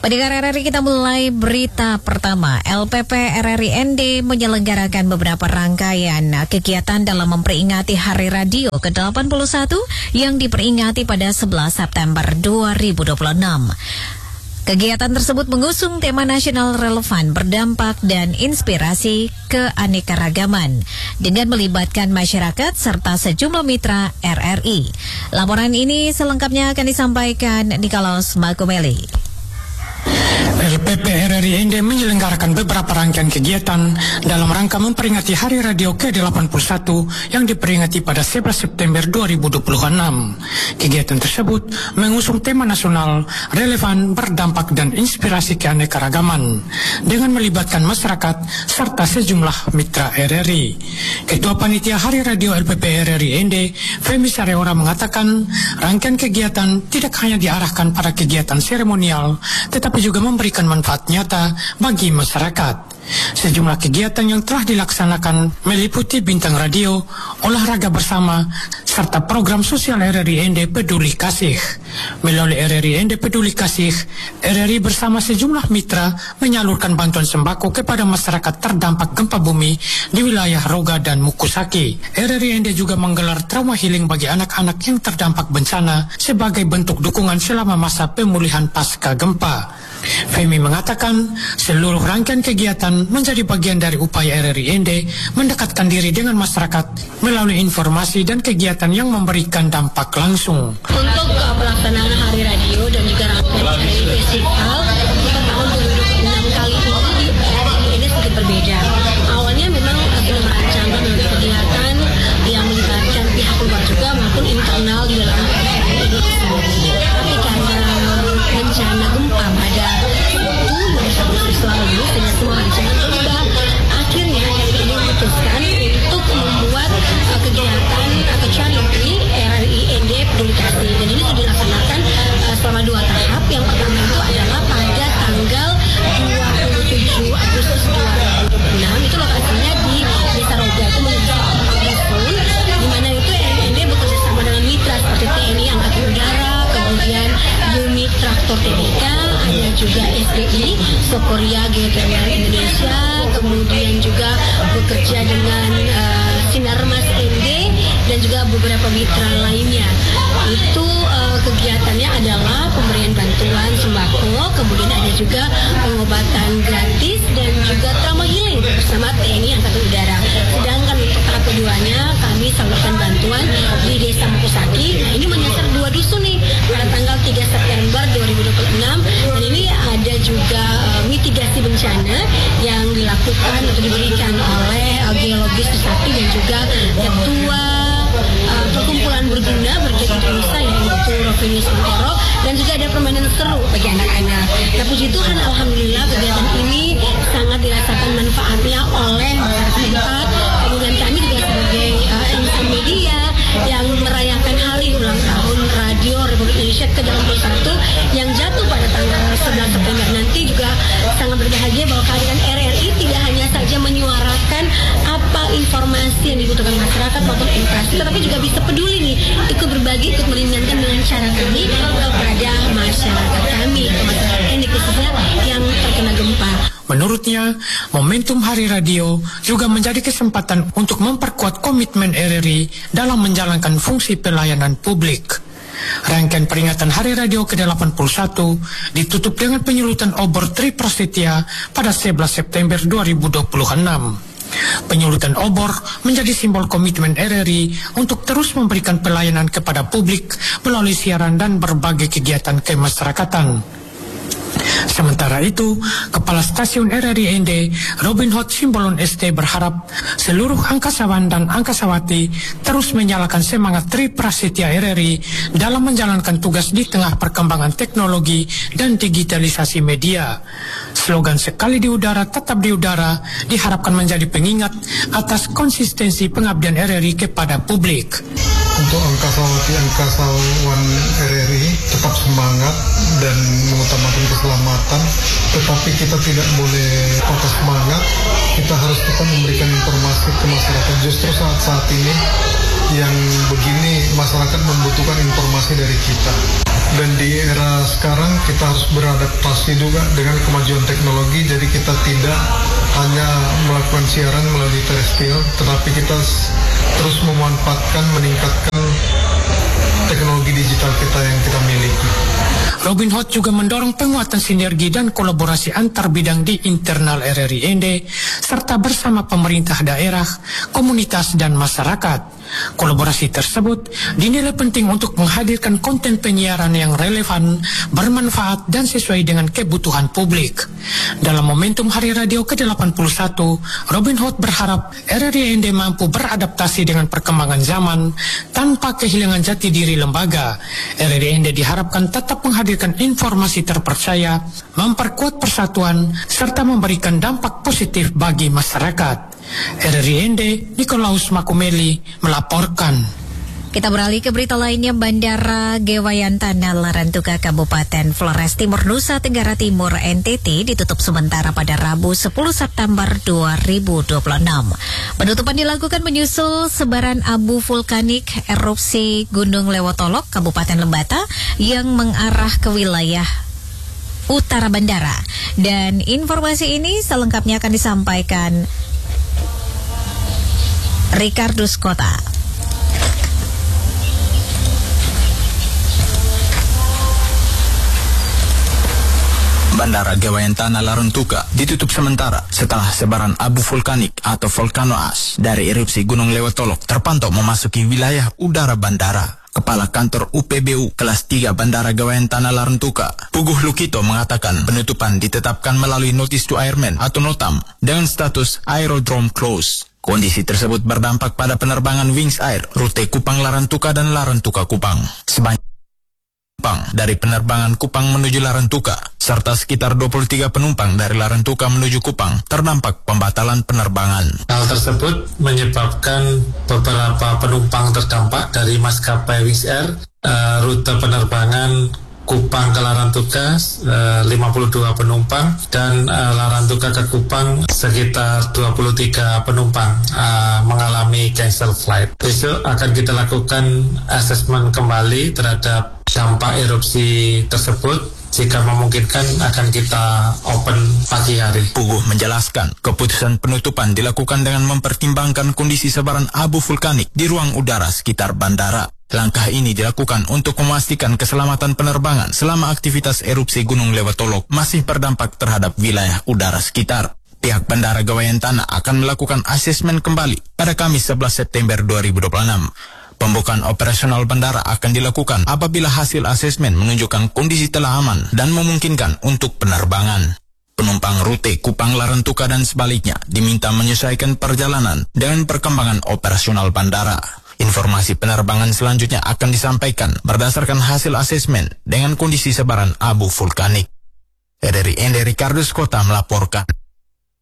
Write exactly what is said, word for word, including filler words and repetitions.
Pendengar R R I, kita mulai berita pertama. L P P R R I N D menyelenggarakan beberapa rangkaian kegiatan dalam memperingati Hari Radio ke delapan puluh satu yang diperingati pada sebelas September dua ribu dua puluh enam. Kegiatan tersebut mengusung tema nasional relevan, berdampak, dan inspirasi keanekaragaman dengan melibatkan masyarakat serta sejumlah mitra R R I. Laporan ini selengkapnya akan disampaikan Nikolaus Makumeli. L P P R R I N D menyelenggarakan beberapa rangkaian kegiatan dalam rangka memperingati Hari Radio ke delapan puluh satu yang diperingati pada sebelas September dua ribu dua puluh enam. Kegiatan tersebut mengusung tema nasional, relevan, berdampak, dan inspirasi keanekaragaman dengan melibatkan masyarakat serta sejumlah mitra R R I. Ketua Panitia Hari Radio L P P R R I N D, Femi Sareora, mengatakan rangkaian kegiatan tidak hanya diarahkan pada kegiatan seremonial, tetapi juga memberikan manfaat nyata bagi masyarakat. Sejumlah kegiatan yang telah dilaksanakan meliputi bintang radio, olahraga bersama, serta program sosial R R I N D Peduli Kasih. Melalui R R I N D Peduli Kasih, R R I bersama sejumlah mitra menyalurkan bantuan sembako kepada masyarakat terdampak gempa bumi di wilayah Roga dan Mukusaki. R R I N D juga menggelar trauma healing bagi anak-anak yang terdampak bencana sebagai bentuk dukungan selama masa pemulihan pasca gempa. Femi mengatakan seluruh rangkaian kegiatan menjadi bagian dari upaya R R I N D mendekatkan diri dengan masyarakat melalui informasi dan kegiatan yang memberikan dampak langsung. Untuk uh, pelaksanaan Hari Radio dan juga rangkaian R R I Festival kita tahun dua ribu dua puluh enam kali ini di R R I ini sedikit berbeda. Awalnya memang sudah merancangkan untuk kegiatan yang melibatkan pihak luar juga maupun internal di dalam R R I ini sendiri. Tapi karena bencana gempa pada sepuluh Agustus lalu dengan semua rencana terubah, akhirnya R R I ini memutuskan untuk membuat uh, kegiatan atau charity R R I N D Peduli Kasih, dan ini sudah dilaksanakan uh, selama dua tahap. Yang pertama itu adalah pada tanggal dua puluh tujuh Agustus dua ribu dua puluh enam, itu lokasinya di Desa Roga, itu menuju dusun, di mana itu R R I N D bekerja sama dengan mitra seperti T N I Angkatan Udara, kemudian unit traktor T B K, ada juga S D I, Sokoria Geotermal Indonesia, kemudian juga bekerja dengan uh, Sinar Mas N D dan juga beberapa mitra lainnya. Itu uh, kegiatannya adalah pemberian bantuan sembako, kemudian ada juga pengobatan gratis dan juga trauma healing bersama T N I Angkatan Udara. Sedangkan untuk tahap keduanya kami salurkan bantuan di Desa Mukusaki. Nah, ini menyasar dua dusun nih pada tanggal tiga September dua ribu dua puluh enam, dan ini ada juga uh, mitigasi bencana yang dilakukan atau diberikan oleh uh, Geologis Trisakti dan juga Ketua uh, Perkumpulan Berguna Berjaya Indonesia yaitu Rovinius Montero, dan juga ada permainan seru bagi anak-anak. Nah, puji Tuhan, alhamdulillah kegiatan ini sangat dirasakan manfaatnya oleh masyarakat setempat. Kemudian kami juga sebagai uh, insan media yang merayakan hari ulang tahun Radio Republik Indonesia ke delapan puluh satu yang jatuh pada tanggal sebelas September nanti juga sangat berbahagia bahwa kehadiran R R I tidak hanya saja menyuarakan apa informasi yang dibutuhkan masyarakat maupun edukasi, tetapi juga bisa peduli nih, ikut berbagi, ikut meringankan dengan cara kami kepada masyarakat kami, masyarakat ini khususnya yang terkena gempa. Menurutnya, momentum Hari Radio juga menjadi kesempatan untuk memperkuat komitmen R R I dalam menjalankan fungsi pelayanan publik. Rangkaian peringatan Hari Radio ke delapan puluh satu ditutup dengan penyulutan obor Tri Prasetya pada sebelas September dua ribu dua puluh enam. Penyulutan obor menjadi simbol komitmen R R I untuk terus memberikan pelayanan kepada publik melalui siaran dan berbagai kegiatan kemasyarakatan. Sementara itu, Kepala Stasiun R R I N D, Robin Hood Simbolon S T, berharap seluruh angkasawan dan angkasawati terus menyalakan semangat Tri Prasetya R R I dalam menjalankan tugas di tengah perkembangan teknologi dan digitalisasi media. Slogan "Sekali di udara, tetap di udara" diharapkan menjadi pengingat atas konsistensi pengabdian R R I kepada publik. Untuk angkasawati-angkasawan R R I tetap semangat dan mengutamakan keselamatan, tetapi kita tidak boleh patah semangat. Kita harus tetap memberikan informasi ke masyarakat. Justru saat-saat ini yang begini masyarakat membutuhkan informasi dari kita. Dan di era sekarang kita kita harus beradaptasi juga dengan kemajuan teknologi. Jadi kita tidak hanya melakukan siaran melalui terestrial, tetapi kita terus memanfaatkan, meningkatkan teknologi digital kita yang kita miliki. Robin Hood juga mendorong penguatan sinergi dan kolaborasi antar bidang di internal R R I N D serta bersama pemerintah daerah, komunitas dan masyarakat. Kolaborasi tersebut dinilai penting untuk menghadirkan konten penyiaran yang relevan, bermanfaat dan sesuai dengan kebutuhan publik. Dalam momentum Hari Radio ke delapan puluh satu, Robin Hood berharap R R I N D mampu beradaptasi dengan perkembangan zaman tanpa kehilangan jati diri lembaga. R R I N D diharapkan tetap menghadirkan informasi terpercaya, memperkuat persatuan, serta memberikan dampak positif bagi masyarakat. R R I N D, Nikolaus Makumeli melaporkan. Kita beralih ke berita lainnya. Bandara Gewayantana Larantuka Kabupaten Flores Timur, Nusa Tenggara Timur N T T ditutup sementara pada Rabu sepuluh September dua ribu dua puluh enam. Penutupan dilakukan menyusul sebaran abu vulkanik erupsi Gunung Lewotolok Kabupaten Lembata yang mengarah ke wilayah utara bandara. Dan informasi ini selengkapnya akan disampaikan Ricardus Kota. Bandara Gewayantana Larantuka ditutup sementara setelah sebaran abu vulkanik atau volcano ash dari erupsi Gunung Lewotolok terpantau memasuki wilayah udara bandara. Kepala Kantor U P B U Kelas tiga Bandara Gewayantana Larantuka, Puguh Lukito, mengatakan penutupan ditetapkan melalui Notice to Airmen atau NOTAM dengan status Aerodrome Close. Kondisi tersebut berdampak pada penerbangan Wings Air, rute Kupang Larantuka dan Larantuka Kupang. Sebanyak penumpang dari penerbangan Kupang menuju Larantuka, serta sekitar dua puluh tiga penumpang dari Larantuka menuju Kupang terdampak pembatalan penerbangan. Hal tersebut menyebabkan beberapa penumpang terdampak dari maskapai Wings Air, uh, rute penerbangan Kupang ke Larantuka uh, lima puluh dua penumpang dan uh, Larantuka ke Kupang sekitar dua puluh tiga penumpang uh, mengalami cancel flight. Besok akan kita lakukan asesmen kembali terhadap dampak erupsi tersebut. Jika memungkinkan akan kita open pagi hari. Puguh menjelaskan, keputusan penutupan dilakukan dengan mempertimbangkan kondisi sebaran abu vulkanik di ruang udara sekitar bandara. Langkah ini dilakukan untuk memastikan keselamatan penerbangan selama aktivitas erupsi Gunung Lewotolok masih berdampak terhadap wilayah udara sekitar. Pihak Bandara Gewayantana akan melakukan asesmen kembali pada Kamis sebelas September dua ribu dua puluh enam. Pembukaan operasional bandara akan dilakukan apabila hasil asesmen menunjukkan kondisi telah aman dan memungkinkan untuk penerbangan. Penumpang rute Kupang Larantuka dan sebaliknya diminta menyesuaikan perjalanan dengan perkembangan operasional bandara. Informasi penerbangan selanjutnya akan disampaikan berdasarkan hasil asesmen dengan kondisi sebaran abu vulkanik. R R I N D Ricardus Kota melaporkan.